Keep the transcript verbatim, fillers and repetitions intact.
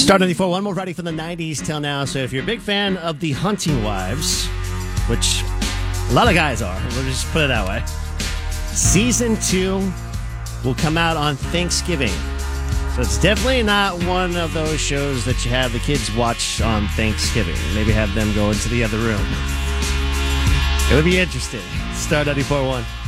Star ninety-four point one, more writing from the nineties till now. So if you're a big fan of The Hunting Wives, which a lot of guys are, we'll just put it that way, season two will come out on Thanksgiving. So it's definitely not one of those shows that you have the kids watch on Thanksgiving. Maybe have them go into the other room. It would be interesting. Star ninety-four point one.